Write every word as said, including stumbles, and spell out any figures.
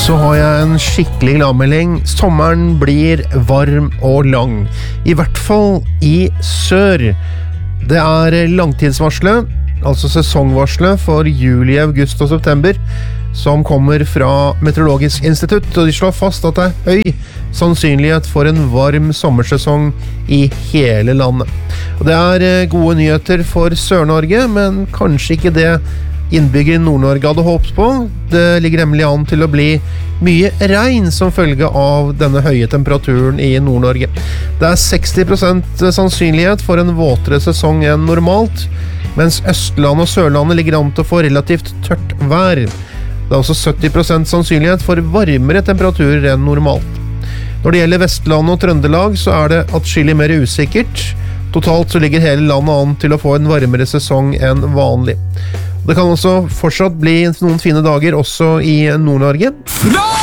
Så har jeg en skikkelig gladmelding. Sommeren blir varm og lang. I hvert fall i sør. Det er langtidsvarslet, altså sesongvarslet for juli, august og september, som kommer fra Meteorologisk institutt, og de slår fast at det er høy sannsynlighet for en varm sommersesong i hele landet. Og det er gode nyheter for Sør-Norge, men kanskje ikke det innbyggere i Nord-Norge hadde håpet på. Det ligger nemlig an til å bli mye regn som følge av denne høye temperaturen i Nord-Norge. Det er seksti prosent sannsynlighet for en våtere sesong enn normalt, mens Østlandet og Sørlandet ligger an til å få relativt tørt vær. Det er også sytti prosent sannsynlighet for varmere temperaturer enn normalt. Når det gjelder Vestlandet og Trøndelag, så er det atskillig mer usikkert. Totalt så ligger hele landet an til å få en varmere sesong enn vanlig. Det kan også fortsatt bli noen fine dager også i Nord-Norge.